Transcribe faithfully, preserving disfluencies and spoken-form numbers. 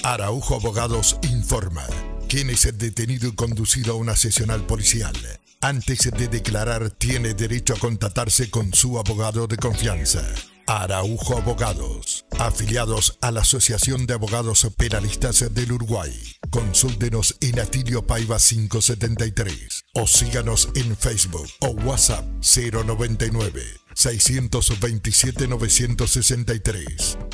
Araujo Abogados informa. ¿Quién es detenido y conducido a una sesional policial? Antes de declarar, tiene derecho a contactarse con su abogado de confianza. Araujo Abogados, afiliados a la Asociación de Abogados Penalistas del Uruguay. Consúltenos en Atilio Paiva quinientos setenta y tres o síganos en Facebook o WhatsApp cero noventa y nueve, seiscientos veintisiete, novecientos sesenta y tres.